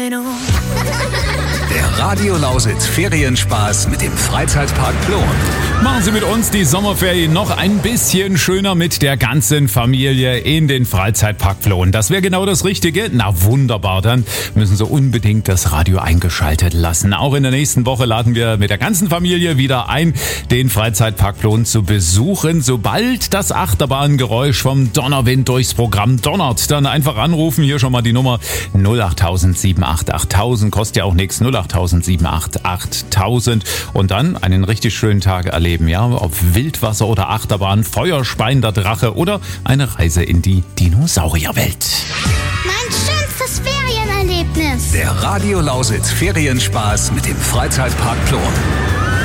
Der Radio Lausitz Ferienspaß mit dem Freizeitpark Plon. Machen Sie mit uns die Sommerferien noch ein bisschen schöner mit der ganzen Familie in den Freizeitpark Plon. Das wäre genau das Richtige. Na wunderbar, dann müssen Sie unbedingt das Radio eingeschaltet lassen. Auch in der nächsten Woche laden wir mit der ganzen Familie wieder ein, den Freizeitpark Plon zu besuchen. Sobald das Achterbahngeräusch vom Donnerwind durchs Programm donnert, dann einfach anrufen. Hier schon mal die Nummer 08000 788 8000. Kostet ja auch nichts. 08000 788 8000. Und dann einen richtig schönen Tag erleben. Ja, ob Wildwasser oder Achterbahn, Feuerspein, der Drache oder eine Reise in die Dinosaurierwelt. Mein schönstes Ferienerlebnis. Der Radio Lausitz Ferienspaß mit dem Freizeitpark Plon.